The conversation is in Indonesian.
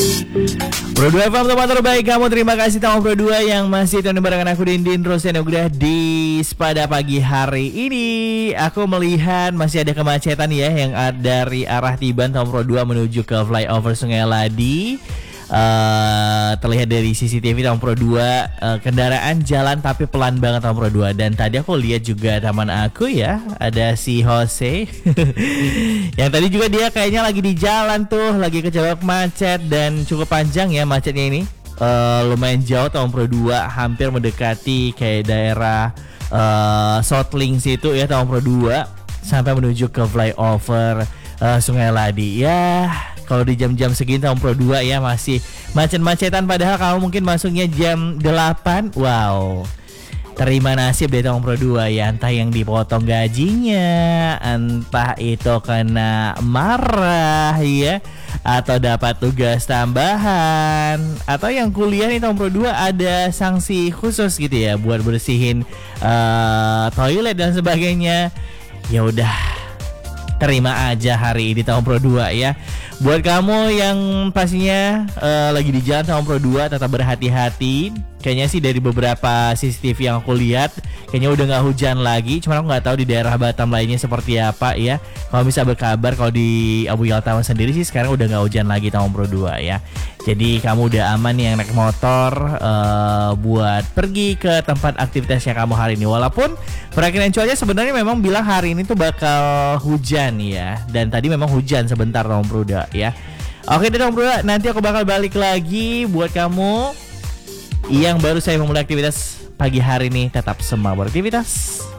Pro 2 FM tempat terbaik kamu. Terima kasih Tamu Pro 2 yang masih tonton barengan aku Dindin Rosyan Nugrah di pada pagi hari ini. Aku melihat masih ada kemacetan ya yang dari arah Tiban Tamu Pro 2 menuju ke flyover Sungai Ladi. Terlihat dari CCTV Tamu Pro 2 kendaraan jalan tapi pelan banget Tamu Pro 2. Dan tadi aku lihat juga teman aku ya, ada si Jose yang tadi juga dia kayaknya lagi di jalan tuh, lagi kejebak macet dan cukup panjang ya macetnya ini. Lumayan jauh Tamu Pro 2, hampir mendekati kayak daerah Sotling situ ya Tamu Pro 2 sampai menuju ke flyover Sungai Ladi ya. Kalau di jam-jam segini Tamu Pro 2 ya masih macet-macetan, padahal kamu mungkin masuknya jam 8. Wow, terima nasib deh Tamu Pro 2 ya. Entah yang dipotong gajinya, entah itu kena marah ya, atau dapat tugas tambahan, atau yang kuliah nih Tamu Pro 2 ada sanksi khusus gitu ya buat bersihin toilet dan sebagainya. Ya udah, terima aja hari ini Tamu Pro 2 ya. Buat kamu yang pastinya lagi di jalan Tamu Pro 2, tetap berhati-hati. Kayaknya sih dari beberapa CCTV yang aku lihat kayaknya udah gak hujan lagi. Cuma aku gak tahu di daerah Batam lainnya seperti apa ya. Kalau bisa berkabar, kalau di Abu Yaltawa sendiri sih sekarang udah gak hujan lagi Tamu Pro 2 ya. Jadi kamu udah aman yang naik motor buat pergi ke tempat aktivitasnya kamu hari ini. Walaupun perakiran cuaca sebenarnya memang bilang hari ini tuh bakal hujan ya. Dan tadi memang hujan sebentar Tamu Pro 2 ya. Oke deh Tamu Pro 2, nanti aku bakal balik lagi buat kamu yang baru saya memulai aktivitas pagi hari ini. Tetap semangat beraktivitas.